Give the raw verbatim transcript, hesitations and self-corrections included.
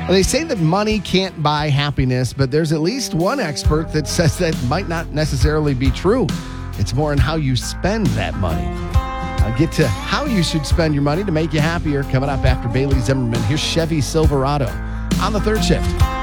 Well, they say that money can't buy happiness, but there's at least one expert that says that might not necessarily be true. It's more in how you spend that money. I'll get to how you should spend your money to make you happier coming up after Bailey Zimmerman. Here's Chevy Silverado on the third shift.